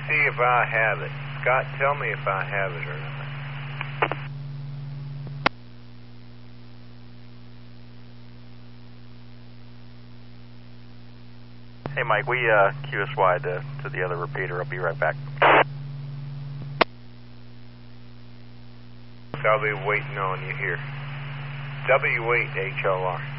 see if I have it. Scott, tell me if I have it or not. Hey, Mike, we QSY to the other repeater. I'll be right back. I'll be waiting on you here. W8 HLR.